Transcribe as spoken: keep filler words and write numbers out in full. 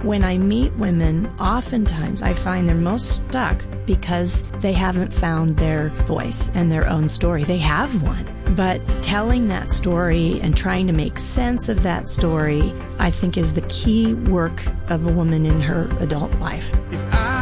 When I meet women, oftentimes I find they're most stuck because they haven't found their voice and their own story. They have one, but telling that story and trying to make sense of that story, I think, is the key work of a woman in her adult life. If I